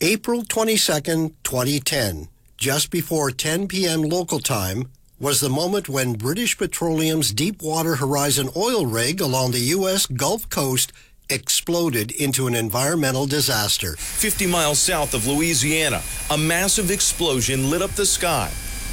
April 22nd, 2010, just before 10 p.m. local time, was the moment when British Petroleum's Deepwater Horizon oil rig along the U.S. Gulf Coast exploded into an environmental disaster. 50 miles south of Louisiana, a massive explosion lit up the sky.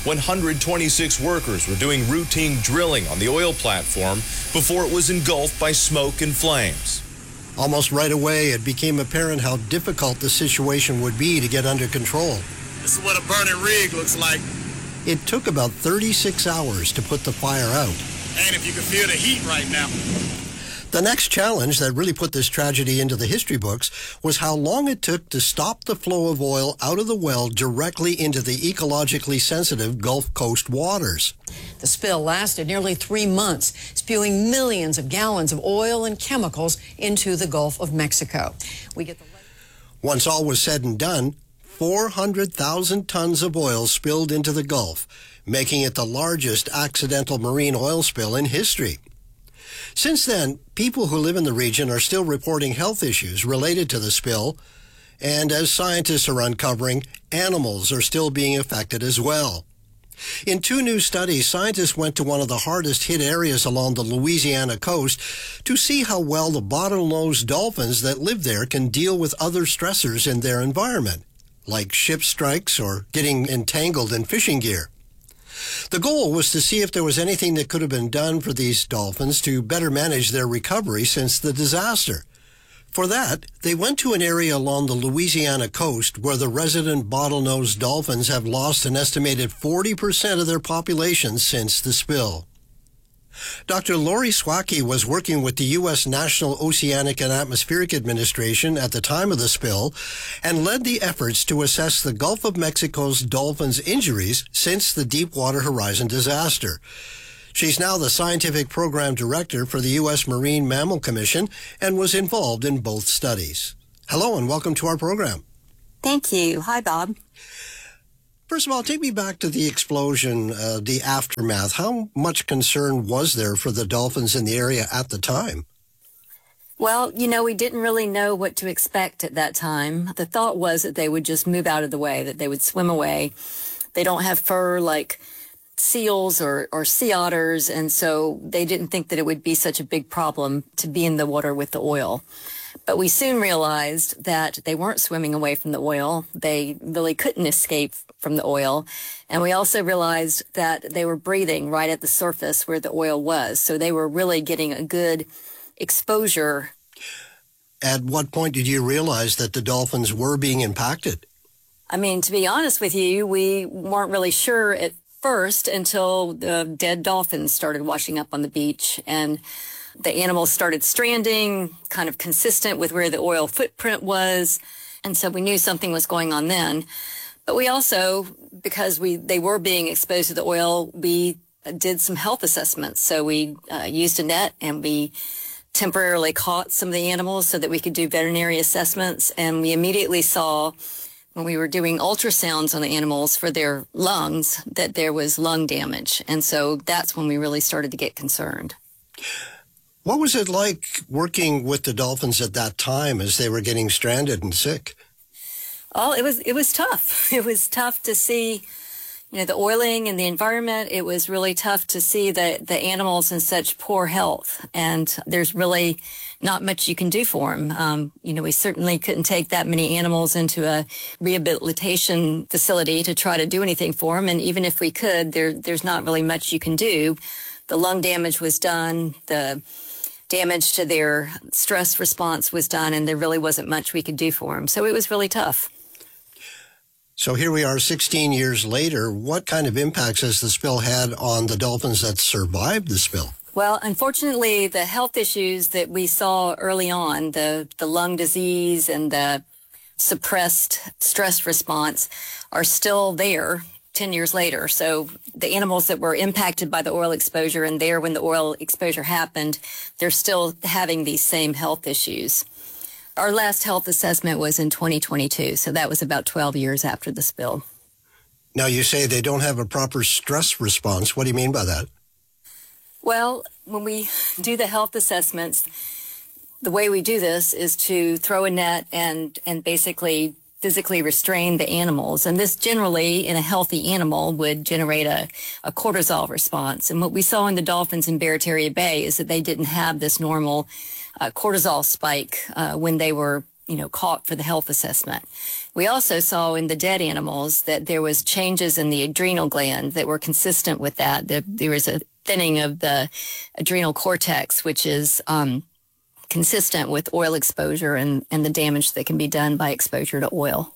126 workers were doing routine drilling on the oil platform before it was engulfed by smoke and flames. Almost right away, it became apparent how difficult the situation would be to get under control. This is what a burning rig looks like. It took about 36 hours to put the fire out. And if you can feel the heat right now. The next challenge that really put this tragedy into the history books was how long it took to stop the flow of oil out of the well directly into the ecologically sensitive Gulf Coast waters. The spill lasted nearly 3 months, spewing millions of gallons of oil and chemicals into the Gulf of Mexico. Once all was said and done, 400,000 tons of oil spilled into the Gulf, making it the largest accidental marine oil spill in history. Since then, people who live in the region are still reporting health issues related to the spill, and as scientists are uncovering, animals are still being affected as well. In 2 new studies, scientists went to one of the hardest hit areas along the Louisiana coast to see how well the bottlenose dolphins that live there can deal with other stressors in their environment, like ship strikes or getting entangled in fishing gear. The goal was to see if there was anything that could have been done for these dolphins to better manage their recovery since the disaster. For that, they went to an area along the Louisiana coast where the resident bottlenose dolphins have lost an estimated 40% of their population since the spill. Dr. Lori Swacke was working with the U.S. National Oceanic and Atmospheric Administration at the time of the spill and led the efforts to assess the Gulf of Mexico's dolphins' injuries since the Deepwater Horizon disaster. She's now the scientific program director for the U.S. Marine Mammal Commission and was involved in both studies. Hello and welcome to our program. Thank you. Hi, Bob. First of all, take me back to the explosion, the aftermath. How much concern was there for the dolphins in the area at the time? Well, we didn't really know what to expect at that time. The thought was that they would just move out of the way, that they would swim away. They don't have fur like seals or sea otters, and so they didn't think that it would be such a big problem to be in the water with the oil. But we soon realized that they weren't swimming away from the oil. They really couldn't escape from the oil. And we also realized that they were breathing right at the surface where the oil was. So they were really getting a good exposure. At what point did you realize that the dolphins were being impacted? I mean, to be honest with you, we weren't really sure at first until the dead dolphins started washing up on the beach and the animals started stranding, kind of consistent with where the oil footprint was. And so we knew something was going on then. But we also, because they were being exposed to the oil, we did some health assessments. So we used a net and we temporarily caught some of the animals so that we could do veterinary assessments. And we immediately saw, when we were doing ultrasounds on the animals for their lungs, that there was lung damage. And so that's when we really started to get concerned. What was it like working with the dolphins at that time as they were getting stranded and sick? Oh, it was tough. It was tough to see, the oiling and the environment. It was really tough to see the animals in such poor health. And there's really not much you can do for them. We certainly couldn't take that many animals into a rehabilitation facility to try to do anything for them. And even if we could, there's not really much you can do. The lung damage was done. The damage to their stress response was done, and there really wasn't much we could do for them. So it was really tough. So here we are 16 years later. What kind of impacts has the spill had on the dolphins that survived the spill? Well, unfortunately, the health issues that we saw early on, the lung disease and the suppressed stress response, are still there 10 years later. So the animals that were impacted by the oil exposure and there when the oil exposure happened, they're still having these same health issues. Our last health assessment was in 2022, so that was about 12 years after the spill. Now, you say they don't have a proper stress response. What do you mean by that? Well, when we do the health assessments, the way we do this is to throw a net and basically physically restrain the animals. And this generally, in a healthy animal, would generate a cortisol response. And what we saw in the dolphins in Barataria Bay is that they didn't have this normal cortisol spike when they were caught for the health assessment. We also saw in the dead animals that there was changes in the adrenal gland that were consistent with that. There was a thinning of the adrenal cortex, which is consistent with oil exposure and the damage that can be done by exposure to oil.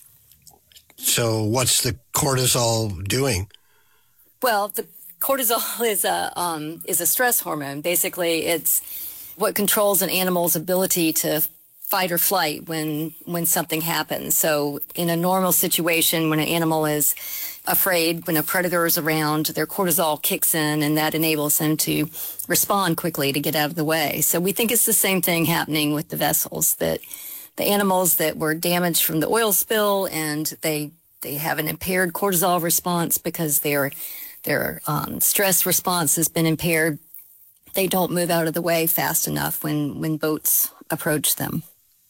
So what's the cortisol doing? Well, the cortisol is a stress hormone. Basically, it's what controls an animal's ability to fight or flight when something happens. So in a normal situation, when an animal is afraid, when a predator is around, their cortisol kicks in, and that enables them to respond quickly to get out of the way. So we think it's the same thing happening with the vessels, that the animals that were damaged from the oil spill, and they have an impaired cortisol response because their stress response has been impaired. They don't move out of the way fast enough when boats approach them.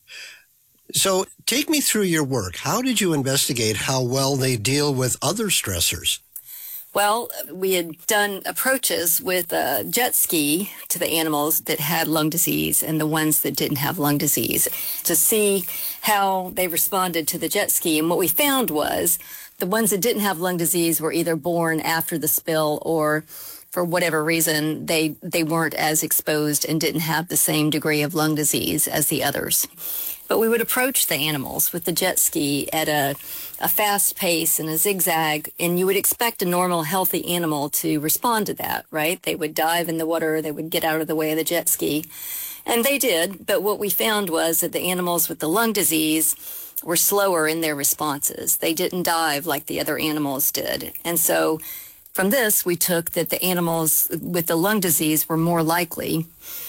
So take me through your work. How did you investigate how well they deal with other stressors? Well, we had done approaches with a jet ski to the animals that had lung disease and the ones that didn't have lung disease to see how they responded to the jet ski. And what we found was the ones that didn't have lung disease were either born after the spill, or for whatever reason, they weren't as exposed and didn't have the same degree of lung disease as the others. But we would approach the animals with the jet ski at a fast pace and a zigzag, and you would expect a normal, healthy animal to respond to that, right? They would dive in the water, they would get out of the way of the jet ski, and they did. But what we found was that the animals with the lung disease were slower in their responses. They didn't dive like the other animals did. And so from this, we took that the animals with the lung disease were more likely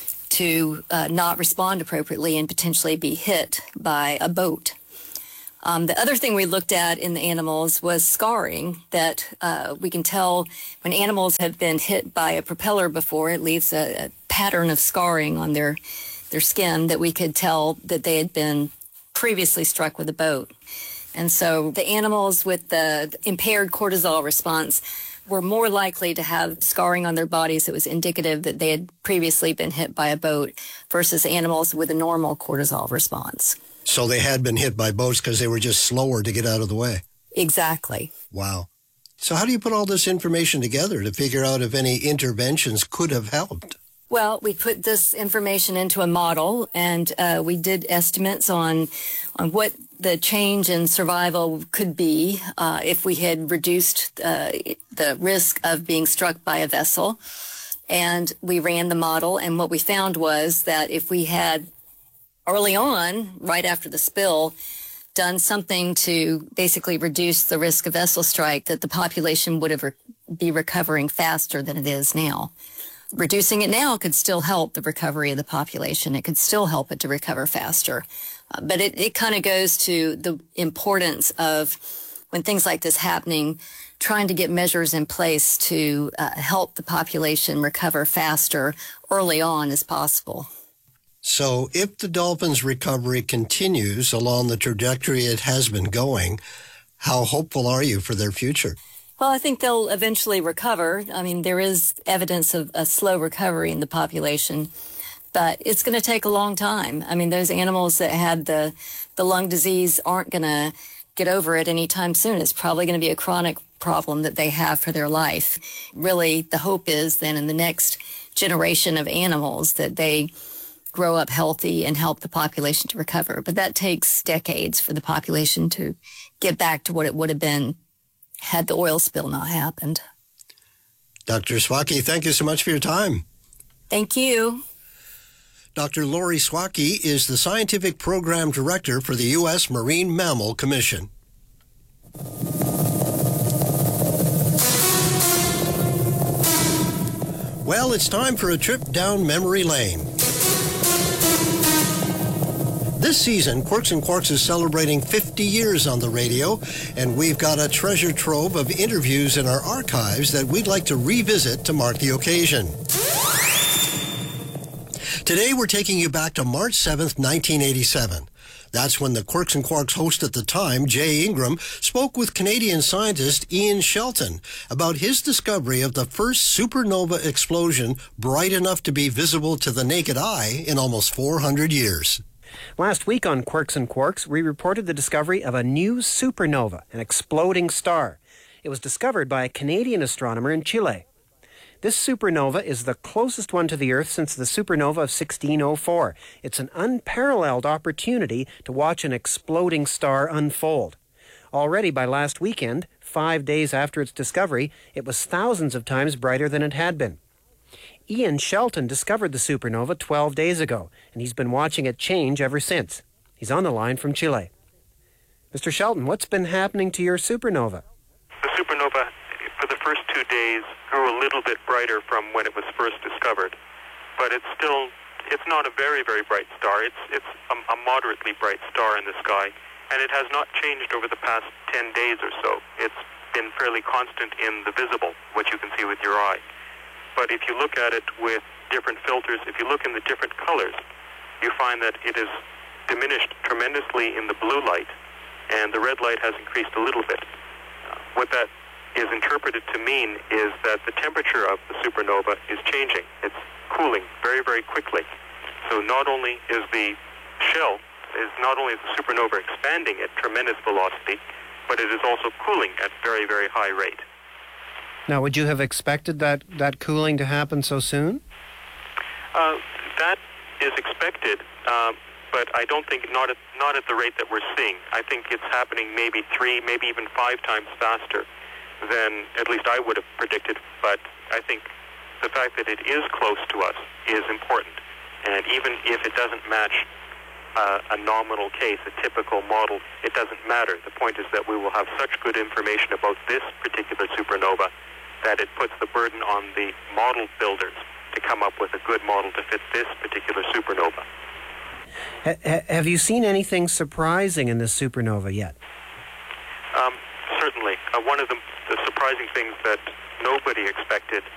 to not respond appropriately and potentially be hit by a boat. The other thing we looked at in the animals was scarring, that we can tell when animals have been hit by a propeller before, it leaves a pattern of scarring on their skin that we could tell that they had been previously struck with a boat. And so the animals with the impaired cortisol response were more likely to have scarring on their bodies that was indicative that they had previously been hit by a boat versus animals with a normal cortisol response. So they had been hit by boats because they were just slower to get out of the way. Exactly. Wow. So how do you put all this information together to figure out if any interventions could have helped? Well, we put this information into a model, and we did estimates on what the change in survival could be if we had reduced the risk of being struck by a vessel. And we ran the model, and what we found was that if we had early on, right after the spill, done something to basically reduce the risk of vessel strike, that the population would have be recovering faster than it is now. Reducing it now could still help the recovery of the population. It could still help it to recover faster. But it kind of goes to the importance of, when things like this happening, trying to get measures in place to help the population recover faster early on as possible. So if the dolphins' recovery continues along the trajectory it has been going, how hopeful are you for their future? Well, I think they'll eventually recover. I mean, there is evidence of a slow recovery in the population, but it's going to take a long time. I mean, those animals that had the lung disease aren't going to get over it anytime soon. It's probably going to be a chronic problem that they have for their life. Really, the hope is then in the next generation of animals that they grow up healthy and help the population to recover. But that takes decades for the population to get back to what it would have been had the oil spill not happened. Dr. Swakey, thank you so much for your time. Thank you. Dr. Lori Swakey is the Scientific Program Director for the U.S. Marine Mammal Commission. Well, it's time for a trip down memory lane. This season, Quirks and Quarks is celebrating 50 years on the radio, and we've got a treasure trove of interviews in our archives that we'd like to revisit to mark the occasion. Today, we're taking you back to March 7th, 1987. That's when the Quirks and Quarks host at the time, Jay Ingram, spoke with Canadian scientist Ian Shelton about his discovery of the first supernova explosion bright enough to be visible to the naked eye in almost 400 years. Last week on Quirks and Quarks, we reported the discovery of a new supernova, an exploding star. It was discovered by a Canadian astronomer in Chile. This supernova is the closest one to the Earth since the supernova of 1604. It's an unparalleled opportunity to watch an exploding star unfold. Already by last weekend, 5 days after its discovery, it was thousands of times brighter than it had been. Ian Shelton discovered the supernova 12 days ago, and he's been watching it change ever since. He's on the line from Chile. Mr. Shelton, what's been happening to your supernova? The supernova, for the first 2 days, grew a little bit brighter from when it was first discovered, but it's not a very, very bright star. It's a moderately bright star in the sky, and it has not changed over the past 10 days or so. It's been fairly constant in the visible, what you can see with your eye. But if you look at it with different filters, if you look in the different colors, you find that it is diminished tremendously in the blue light, and the red light has increased a little bit. What that is interpreted to mean is that the temperature of the supernova is changing. It's cooling very, very quickly. So not only is the supernova expanding at tremendous velocity, but it is also cooling at very, very high rate. Now, would you have expected that cooling to happen so soon? That is expected, but I don't think not at the rate that we're seeing. I think it's happening maybe 3, maybe even 5 times faster than at least I would have predicted. But I think the fact that it is close to us is important. And even if it doesn't match a nominal case, a typical model, it doesn't matter. The point is that we will have such good information about this particular supernova that it puts the burden on the model builders to come up with a good model to fit this particular supernova. Have you seen anything surprising in this supernova yet? Certainly. One of the surprising things that nobody expected